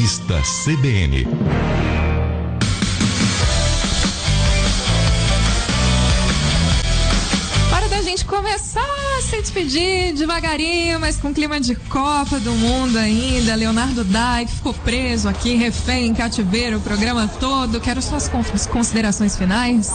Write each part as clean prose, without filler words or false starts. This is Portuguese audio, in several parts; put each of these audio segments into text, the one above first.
Revista CBN. Hora da gente começar a se despedir devagarinho, mas com clima de Copa do Mundo ainda. Leonardo Dai ficou preso aqui, refém, em cativeiro o programa todo. Quero suas considerações finais.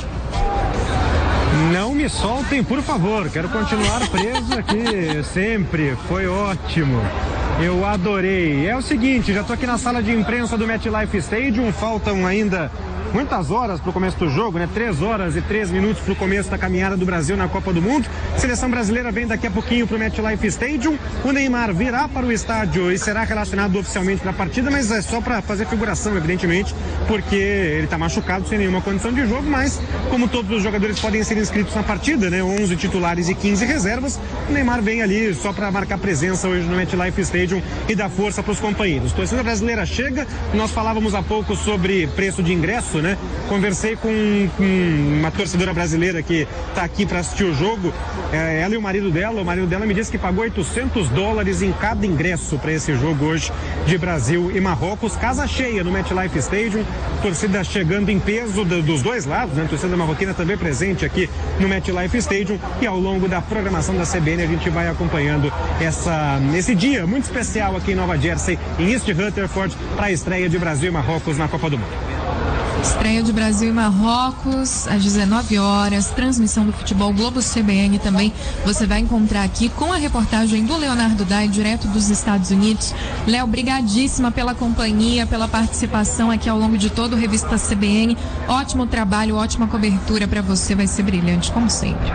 Não me soltem, por favor. Quero continuar preso aqui sempre. Foi ótimo. Eu adorei. É o seguinte, já tô aqui na sala de imprensa do MetLife Stadium. Faltam ainda muitas horas para o começo do jogo, né? 3 horas e 3 minutos para o começo da caminhada do Brasil na Copa do Mundo. A seleção brasileira vem daqui a pouquinho para o MetLife Stadium. O Neymar virá para o estádio e será relacionado oficialmente para a partida, mas é só para fazer figuração, evidentemente, porque ele está machucado, sem nenhuma condição de jogo, mas como todos os jogadores podem ser inscritos na partida, né? 11 titulares e 15 reservas, o Neymar vem ali só para marcar presença hoje no MetLife Stadium e dar força para os companheiros. A torcida brasileira chega, nós falávamos há pouco sobre preço de ingresso, né? Conversei com uma torcedora brasileira que está aqui para assistir o jogo, ela e o marido dela me disse que pagou $800 em cada ingresso para esse jogo hoje de Brasil e Marrocos, casa cheia no MetLife Stadium, torcida chegando em peso dos dois lados, né? A torcida marroquina também presente aqui no MetLife Stadium, e ao longo da programação da CBN a gente vai acompanhando esse dia muito especial aqui em Nova Jersey, em East Rutherford, para a estreia de Brasil e Marrocos na Copa do Mundo. Estreia de Brasil e Marrocos às 19 horas, transmissão do Futebol Globo CBN também você vai encontrar aqui com a reportagem do Leonardo Dai, direto dos Estados Unidos. Léo, brigadíssima pela companhia, pela participação aqui ao longo de todo o Revista CBN. Ótimo trabalho, ótima cobertura para você, vai ser brilhante, como sempre.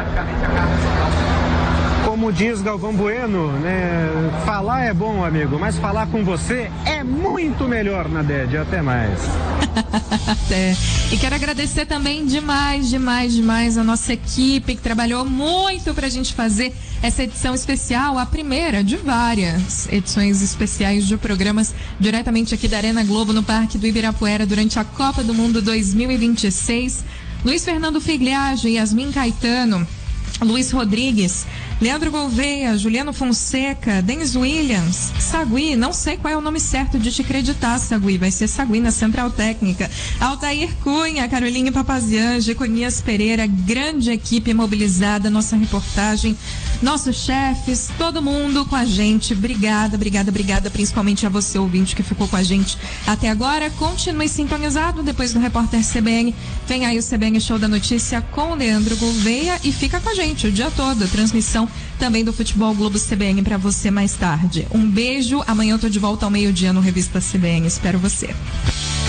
Como diz Galvão Bueno, né? Falar é bom, amigo, mas falar com você é muito melhor, Nadede. Até mais. Até. E quero agradecer também demais a nossa equipe que trabalhou muito pra gente fazer essa edição especial, a primeira de várias edições especiais de programas diretamente aqui da Arena Globo, no Parque do Ibirapuera, durante a Copa do Mundo 2026. Luiz Fernando Figliage, Yasmin Caetano, Luiz Rodrigues, Leandro Gouveia, Juliano Fonseca, Denis Williams, Sagui, não sei qual é o nome certo de te acreditar, Sagui, vai ser Sagui na Central Técnica, Altair Cunha, Caroline Papaziange, Conias Pereira, grande equipe mobilizada, nossa reportagem, nossos chefes, todo mundo com a gente, obrigada, principalmente a você, ouvinte, que ficou com a gente até agora. Continue sintonizado, depois do Repórter CBN, vem aí o CBN Show da Notícia com o Leandro Gouveia e fica com a gente o dia todo, transmissão também do Futebol Globo CBN para você mais tarde. Um beijo, amanhã eu tô de volta ao meio-dia no Revista CBN, espero você.